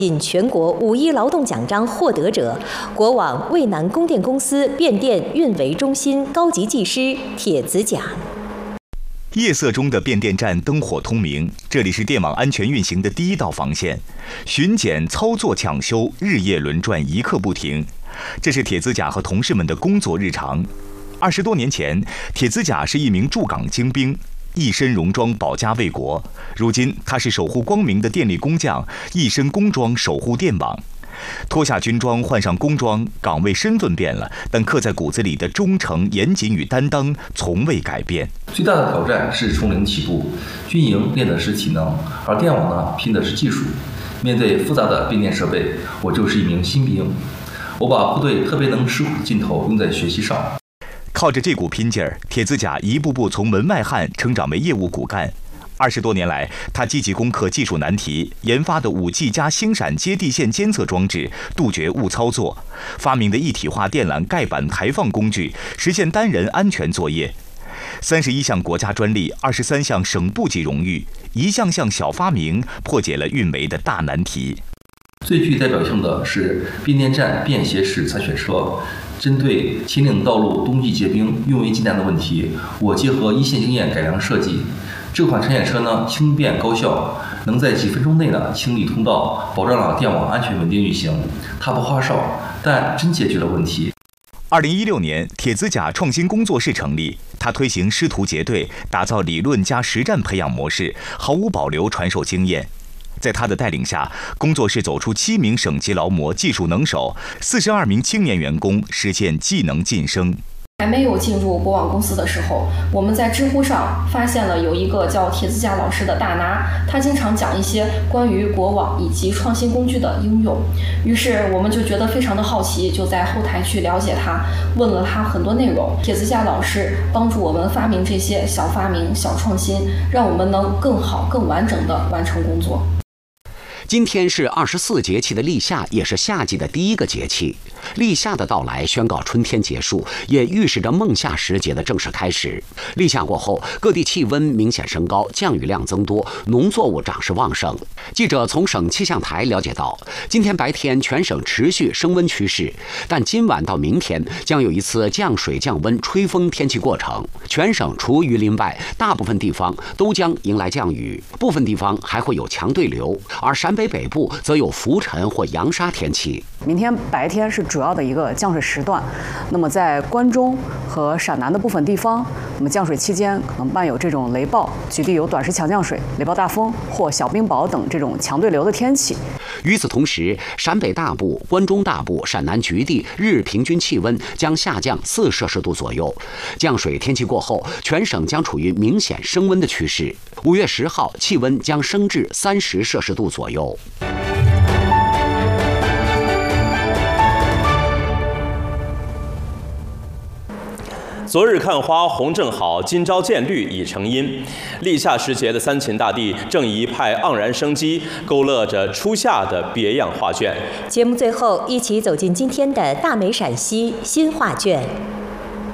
引全国5·1劳动奖章获得者，国网渭南供电公司变电运维中心高级技师铁子甲。 夜色中的变电站灯火通明，这里是电网安全运行的第一道防线，巡检、操作、抢修日夜轮转，一刻不停。这是铁子甲和同事们的工作日常。20多年前，铁子甲是一名驻港精兵。一身戎装保家卫国，如今他是守护光明的电力工匠，一身工装守护电网。脱下军装，换上工装，岗位身份变了，但刻在骨子里的忠诚、严谨与担当从未改变。 最大的挑战是从零起步，军营练的是体能，而电网呢拼的是技术。面对复杂的变电设备，我就是一名新兵。我把部队特别能吃苦的劲头用在学习上。 靠着这股拼劲儿，铁子甲一步步从门外汉成长为业务骨干。20多年来，他积极攻克技术难题，研发的5G 加星闪接地线监测装置，杜绝误操作；发明的一体化电缆盖板排放工具，实现单人安全作业。31项国家专利，23项省部级荣誉，一项项小发明破解了运维的大难题。 最具代表性的是变电站便携式采雪车。针对秦岭道路冬季结冰、运维艰难的问题，我结合一线经验改良设计。这款采雪车呢，轻便高效，能在几分钟内呢清理通道，保障了电网安全稳定运行。它不花哨，但真解决了问题。 2016年，铁子甲创新工作室成立，他推行师徒结对，打造理论加实战培养模式，毫无保留传授经验。在他的带领下，工作室走出7名省级劳模、技术能手，42名青年员工实现技能晋升。 还没有进入国网公司的时候，我们在知乎上发现了有一个叫铁子甲老师的大拿，他经常讲一些关于国网以及创新工具的应用。于是我们就觉得非常的好奇，就在后台去了解他，问了他很多内容。铁子甲老师帮助我们发明这些小发明、小创新，让我们能更好、更完整地完成工作。 今天是24节气的立夏，也是夏季的第一个节气。立夏的到来宣告春天结束，也预示着孟夏时节的正式开始。立夏过后，各地气温明显升高，降雨量增多，农作物长势旺盛。记者从省气象台了解到，今天白天全省持续升温趋势，但今晚到明天将有一次降水降温、吹风天气过程。全省除榆林外，大部分地方都将迎来降雨，部分地方还会有强对流，而陕北北部则有浮尘或扬沙天气。 明天白天是主要的一个降水时段，那么在关中和陕南的部分地方，那么降水期间可能伴有这种雷暴，局地有短时强降水、雷暴大风或小冰雹等这种强对流的天气。 与此同时，陕北大部、关中大部、陕南局地日平均气温将下降4摄氏度左右。降水天气过后，全省将处于明显升温的趋势。5月10号，气温将升至30摄氏度左右。 昨日看花红正好，今朝见绿已成阴。立夏时节的三秦大地正以一派盎然生机，勾勒着初夏的别样画卷。 节目最后，一起走进今天的大美陕西新画卷。